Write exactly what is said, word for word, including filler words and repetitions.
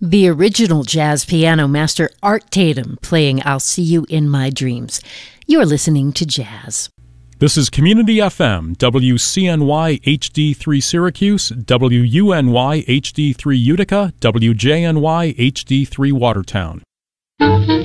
The original jazz piano master Art Tatum playing I'll See You in My Dreams. You're listening to Jazz. This is Community F M, W C N Y H D three Syracuse, W U N Y H D three Utica, W J N Y H D three Watertown.